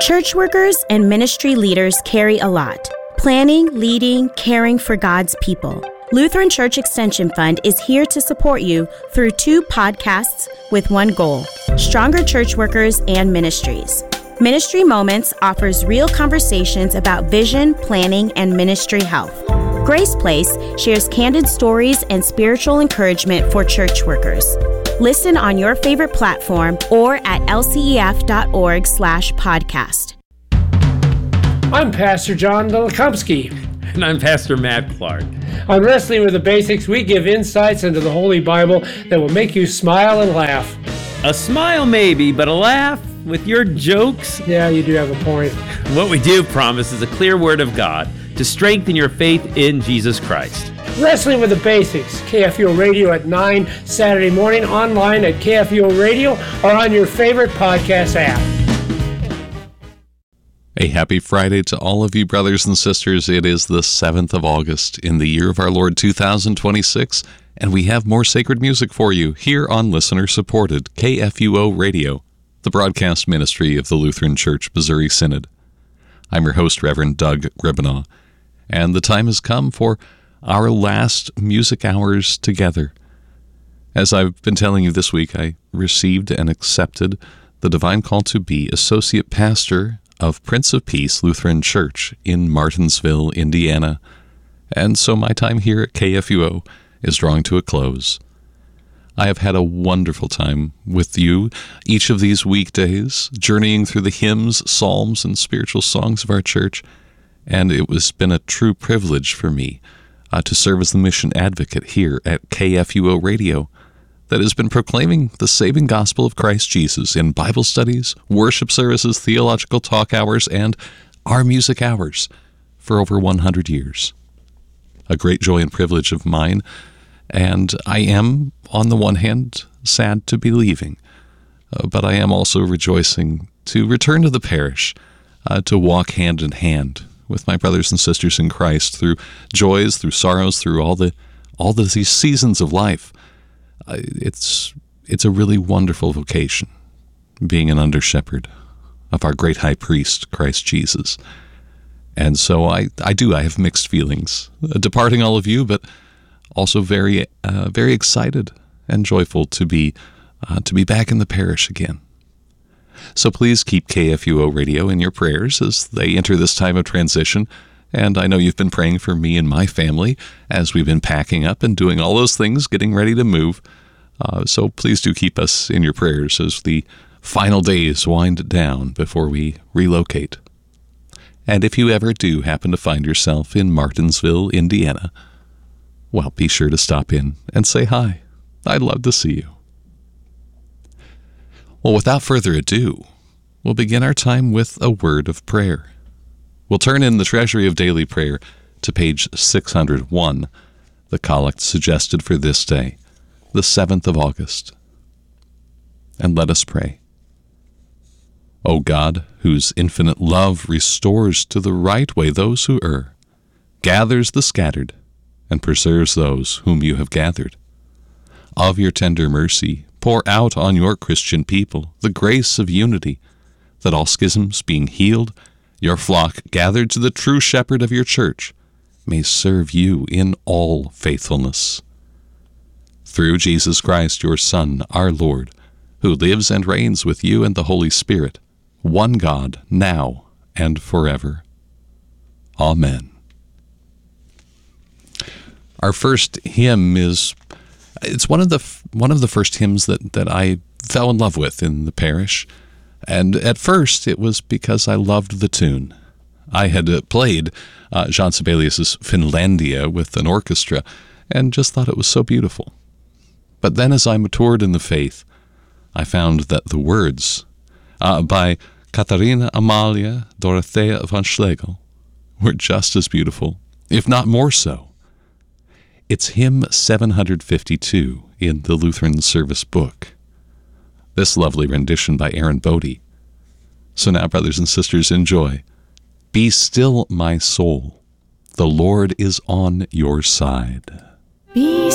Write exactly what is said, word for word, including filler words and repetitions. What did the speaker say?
Church workers and ministry leaders carry a lot. Planning, leading, caring for God's people. Lutheran Church Extension Fund is here to support you through two podcasts with one goal: stronger church workers and ministries. Ministry Moments offers real conversations about vision, planning, and ministry health. Grace Place shares candid stories and spiritual encouragement for church workers. Listen on your favorite platform or at lcef.org slash podcast. I'm Pastor John Dolikomski. And I'm Pastor Matt Clark. On Wrestling with the Basics, we give insights into the Holy Bible that will make you smile and laugh. A smile maybe, but a laugh with your jokes? Yeah, you do have a point. What we do promise is a clear word of God to strengthen your faith in Jesus Christ. Wrestling with the Basics, K F U O Radio at nine Saturday morning, online at K F U O Radio or on your favorite podcast app. A happy Friday to all of you, brothers and sisters. It is the seventh of August in the year of our Lord two thousand twenty-six, and we have more sacred music for you here on listener-supported K F U O Radio, the broadcast ministry of the Lutheran Church Missouri Synod. I'm your host, Reverend Doug Gribanaw, and the time has come for our last music hours together. As I've been telling you this week, I received and accepted the divine call to be Associate Pastor of Prince of Peace Lutheran Church in Martinsville, Indiana, and so my time here at K F U O is drawing to a close. I have had a wonderful time with you each of these weekdays, journeying through the hymns, psalms, and spiritual songs of our church, and it has been a true privilege for me uh, to serve as the mission advocate here at K F U O Radio that has been proclaiming the saving gospel of Christ Jesus in Bible studies, worship services, theological talk hours, and our music hours for over one hundred years. A great joy and privilege of mine, and I am, on the one hand, sad to be leaving, uh, but I am also rejoicing to return to the parish, uh, to walk hand in hand with my brothers and sisters in Christ through joys, through sorrows, through all the all the, these seasons of life. Uh, it's it's a really wonderful vocation, being an under-shepherd of our great high priest, Christ Jesus. And so I, I do, I have mixed feelings, uh, departing all of you, but also very uh, very excited and joyful to be uh, to be back in the parish again. So please keep K F U O Radio in your prayers as they enter this time of transition. And I know you've been praying for me and my family as we've been packing up and doing all those things, getting ready to move. Uh, so please do keep us in your prayers as the final days wind down before we relocate. And if you ever do happen to find yourself in Martinsville, Indiana, well, be sure to stop in and say hi. I'd love to see you. Well, without further ado, we'll begin our time with a word of prayer. We'll turn in the Treasury of Daily Prayer to page six hundred one, the collect suggested for this day, the seventh of August. And let us pray. O God, whose infinite love restores to the right way those who err, gathers the scattered, and preserves those whom you have gathered. Of your tender mercy, pour out on your Christian people the grace of unity, that all schisms being healed, your flock, gathered to the true shepherd of your church, may serve you in all faithfulness. Through Jesus Christ, your Son, our Lord, who lives and reigns with you and the Holy Spirit, one God, now and forever. Amen. Our first hymn is, it's one of the one of the first hymns that, that I fell in love with in the parish. And at first, it was because I loved the tune. I had uh, played uh, Jean Sibelius's Finlandia with an orchestra and just thought it was so beautiful. But then as I matured in the faith, I found that the words uh, by Katharina Amalia Dorothea von Schlegel were just as beautiful, if not more so. It's hymn seven hundred fifty-two in the Lutheran Service Book. This lovely rendition by Aaron Bodie. So now, brothers and sisters, enjoy. Be still, my soul. The Lord is on your side. Be